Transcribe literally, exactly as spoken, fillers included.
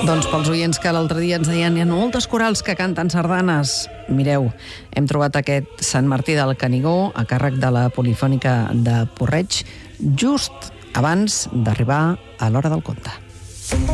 Doncs pels oients que l'altre dia ens deien hi ha moltes corals que canten sardanes. Mireu, hem trobat aquest Sant Martí del Canigó a càrrec de la Polifònica de Porreig just abans d'arribar a l'hora del conte.